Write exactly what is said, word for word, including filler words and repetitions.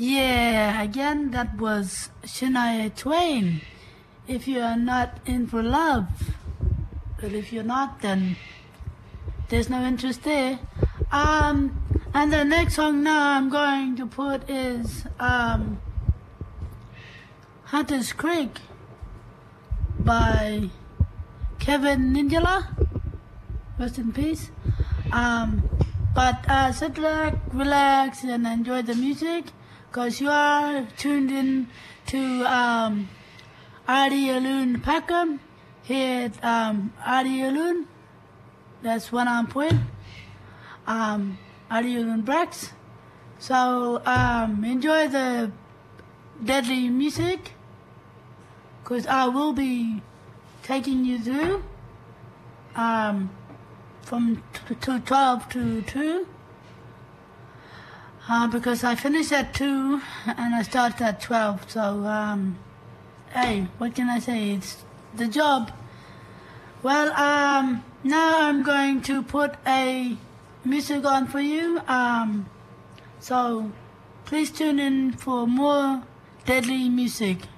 Yeah, again, that was Shania Twain. If you are not in for love, but if you're not, then there's no interest there. Um, and the next song now I'm going to put is um, Hunter's Creek by Kevin Ninjala. Rest in peace. Um, but uh, sit back, relax, and enjoy the music, because you are tuned in to um, Adi Alun Packham here at um, Adi Alun. That's one on point. Um, Adi Alun Brax. So um, enjoy the deadly music, because I will be taking you through um, from t- to twelve to two. Uh, because I finish at two and I start at twelve. So, um, hey, what can I say? It's the job. Well, um, now I'm going to put a music on for you. Um, so, please tune in for more deadly music.